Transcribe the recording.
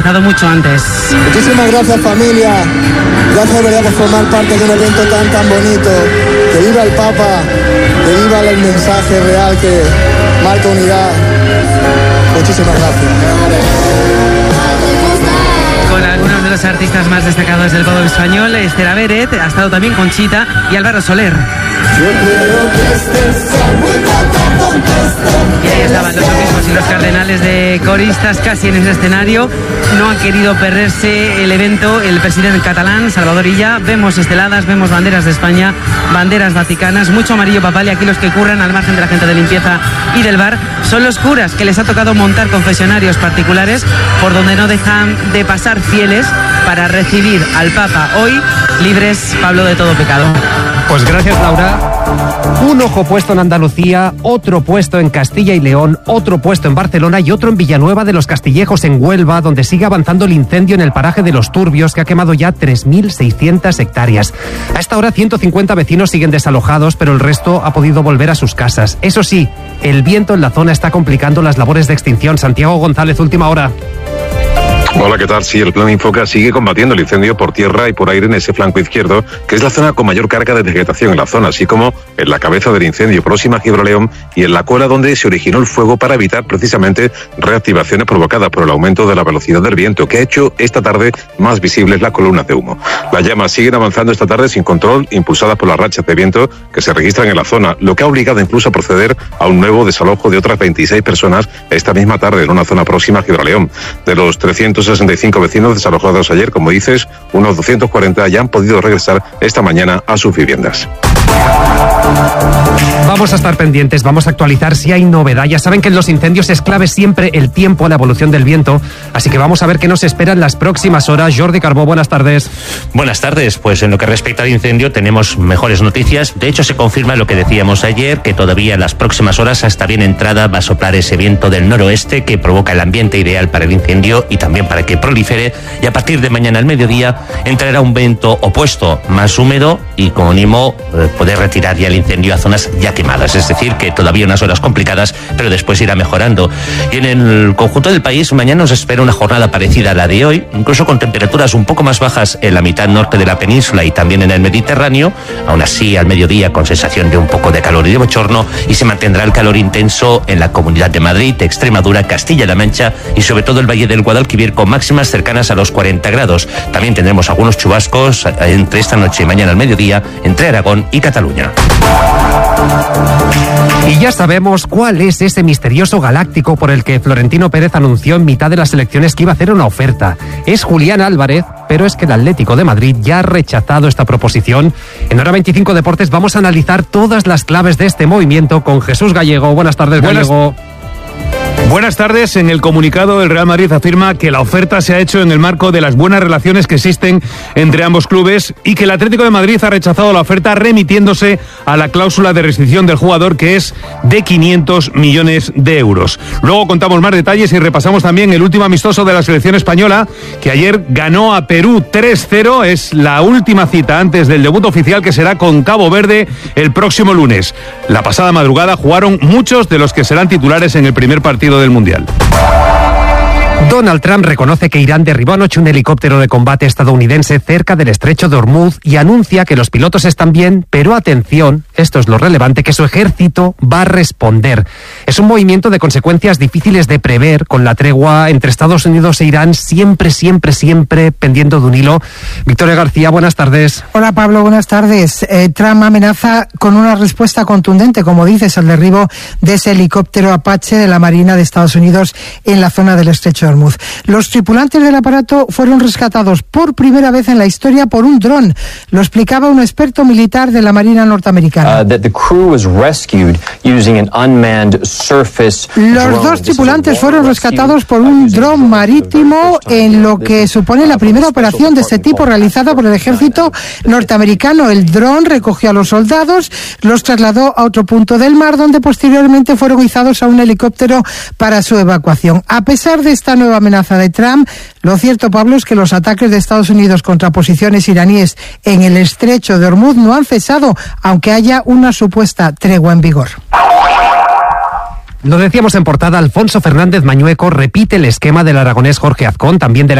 comenzado mucho antes. Muchísimas gracias, familia. Gracias de verdad por formar parte de un evento tan bonito. Que viva el Papa, que viva el mensaje real que marca unidad. Muchísimas gracias. Con algunos de los artistas más destacados del pop español, Esther Beret, ha estado también Conchita y Álvaro Soler. Y ahí estaban los obispos y los cardenales de coristas casi en ese escenario. No han querido perderse el evento. El presidente catalán, Salvador Illa. Vemos esteladas, vemos banderas de España, banderas vaticanas, mucho amarillo papal, y aquí los que curran al margen de la gente de limpieza y del bar son los curas, que les ha tocado montar confesionarios particulares por donde no dejan de pasar fieles para recibir al Papa. Hoy, libres, Pablo, de todo pecado. Pues gracias, Laura. Un ojo puesto en Andalucía, otro puesto en Castilla y León, otro puesto en Barcelona y otro en Villanueva de los Castillejos, en Huelva, donde sigue avanzando el incendio en el paraje de Los Turbios, que ha quemado ya 3.600 hectáreas. A esta hora 150 vecinos siguen desalojados, pero el resto ha podido volver a sus casas. Eso sí, el viento en la zona está complicando las labores de extinción. Santiago González, última hora. Hola, ¿qué tal? Sí, el Plan Infoca sigue combatiendo el incendio por tierra y por aire en ese flanco izquierdo, que es la zona con mayor carga de vegetación en la zona, así como en la cabeza del incendio próxima a Gibraleón y en la cola donde se originó el fuego, para evitar precisamente reactivaciones provocadas por el aumento de la velocidad del viento, que ha hecho esta tarde más visibles las columnas de humo. Las llamas siguen avanzando esta tarde sin control, impulsadas por las rachas de viento que se registran en la zona, lo que ha obligado incluso a proceder a un nuevo desalojo de otras 26 personas esta misma tarde en una zona próxima a Gibraleón. De los 365 vecinos desalojados ayer, como dices, unos 240 ya han podido regresar esta mañana a sus viviendas. Vamos a estar pendientes, vamos a actualizar si hay novedad. Ya saben que en los incendios es clave siempre el tiempo, la evolución del viento, así que vamos a ver qué nos espera en las próximas horas. Jordi Carbó, buenas tardes. Buenas tardes, pues en lo que respecta al incendio tenemos mejores noticias. De hecho, se confirma lo que decíamos ayer, que todavía en las próximas horas, hasta bien entrada, va a soplar ese viento del noroeste que provoca el ambiente ideal para el incendio y también para que prolifere, y a partir de mañana al mediodía entrará un viento opuesto, más húmedo, y como mínimo poder retirar ya el incendio a zonas ya quemadas, es decir, que todavía unas horas complicadas, pero después irá mejorando. Y en el conjunto del país mañana nos espera una jornada parecida a la de hoy, incluso con temperaturas un poco más bajas en la mitad norte de la península y también en el Mediterráneo, aún así al mediodía con sensación de un poco de calor y de bochorno, y se mantendrá el calor intenso en la Comunidad de Madrid, Extremadura, Castilla-La Mancha y sobre todo el Valle del Guadalquivir, con máximas cercanas a los 40 grados. También tendremos algunos chubascos entre esta noche y mañana al mediodía entre Aragón y Cataluña. Y ya sabemos cuál es ese misterioso galáctico por el que Florentino Pérez anunció en mitad de las elecciones que iba a hacer una oferta. Es Julián Álvarez, pero es que el Atlético de Madrid ya ha rechazado esta proposición. En Hora 25 Deportes vamos a analizar todas las claves de este movimiento con Jesús Gallego. Buenas tardes, Gallego. Buenas tardes. En el comunicado, el Real Madrid afirma que la oferta se ha hecho en el marco de las buenas relaciones que existen entre ambos clubes y que el Atlético de Madrid ha rechazado la oferta remitiéndose a la cláusula de rescisión del jugador, que es de 500 millones de euros. Luego contamos más detalles y repasamos también el último amistoso de la selección española, que ayer ganó a Perú 3-0. Es la última cita antes del debut oficial, que será con Cabo Verde el próximo lunes. La pasada madrugada jugaron muchos de los que serán titulares en el primer partido del Mundial. Donald Trump reconoce que Irán derribó anoche un helicóptero de combate estadounidense cerca del estrecho de Hormuz y anuncia que los pilotos están bien, pero atención, esto es lo relevante, que su ejército va a responder. Es un movimiento de consecuencias difíciles de prever, con la tregua entre Estados Unidos e Irán siempre pendiendo de un hilo. Victoria García, buenas tardes. Hola Pablo, buenas tardes. Trump amenaza con una respuesta contundente, como dices, al derribo de ese helicóptero Apache de la Marina de Estados Unidos en la zona del estrecho de Hormuz. Los tripulantes del aparato fueron rescatados por primera vez en la historia por un dron. Lo explicaba un experto militar de la Marina norteamericana. Los dos tripulantes fueron rescatados por un dron marítimo, en lo que supone la primera operación de este tipo realizada por el ejército norteamericano. El dron recogió a los soldados, los trasladó a otro punto del mar, donde posteriormente fueron izados a un helicóptero para su evacuación. A pesar de esta nueva amenaza de Trump, lo cierto, Pablo, es que los ataques de Estados Unidos contra posiciones iraníes en el estrecho de Hormuz no han cesado, aunque haya una supuesta tregua en vigor. Lo decíamos en portada, Alfonso Fernández Mañueco repite el esquema del aragonés Jorge Azcón, también de la